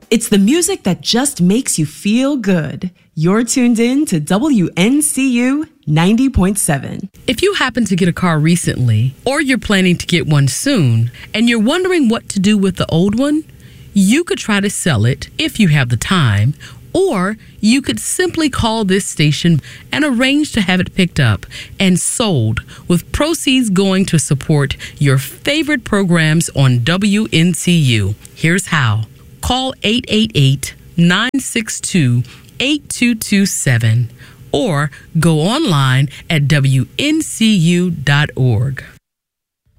It's the music that just makes you feel good. You're tuned in to WNCU 90.7. If you happen to get a car recently, or you're planning to get one soon, and you're wondering what to do with the old one, you could try to sell it if you have the time, or you could simply call this station and arrange to have it picked up and sold, with proceeds going to support your favorite programs on WNCU. Here's how. Call 888-962-8227 or go online at WNCU.org.